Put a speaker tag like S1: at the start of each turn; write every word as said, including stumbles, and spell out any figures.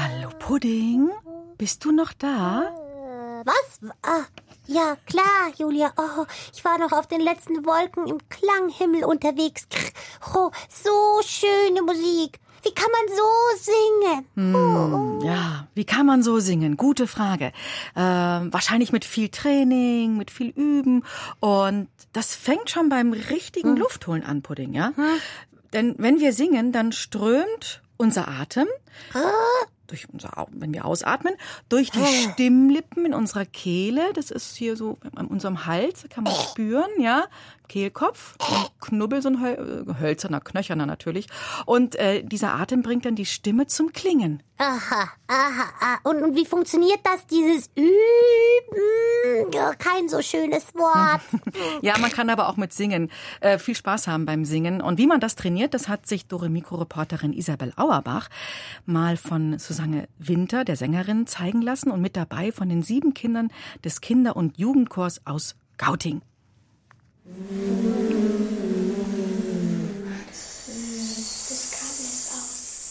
S1: Hallo Pudding, bist du noch da?
S2: Was? Ah, ja, klar, Julia. Oh, ich war noch auf den letzten Wolken im Klanghimmel unterwegs. Oh, so schöne Musik. Wie kann man so singen?
S1: Hm, oh. Ja, wie kann man so singen? Gute Frage. Äh, wahrscheinlich mit viel Training, mit viel Üben. Und das fängt schon beim richtigen hm. Luftholen an, Pudding, ja? Hm. Denn wenn wir singen, dann strömt unser Atem, ah. durch unser, wenn wir ausatmen, durch die ah. Stimmlippen in unserer Kehle. Das ist hier so an unserem Hals, kann man spüren, ja. Kehlkopf, ein Knubbel, so ein Höl- hölzerner, knöcherner natürlich. Und äh, dieser Atem bringt dann die Stimme zum Klingen.
S2: Aha, aha, aha. Und, und wie funktioniert das, dieses Üben? Ja, kein so schönes Wort.
S1: Ja, man kann aber auch mit Singen äh, viel Spaß haben beim Singen. Und wie man das trainiert, das hat sich Doremikro-Reporterin Isabel Auerbach mal von Susanne Winter, der Sängerin, zeigen lassen und mit dabei von den sieben Kindern des Kinder- und Jugendchors aus Gauting.